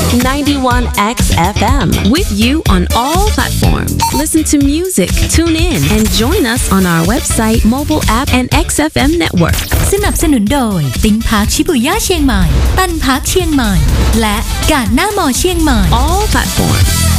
91X FM with you on all platforms. Listen to music, tune in, and join us on our website, mobile app, and XFM network. สนับสนุนโดยติ้งพาร์คชิบุย่าเชียงใหม่ตันพาร์คเชียงใหม่และการหน้ามอเชียงใหม่ All platforms.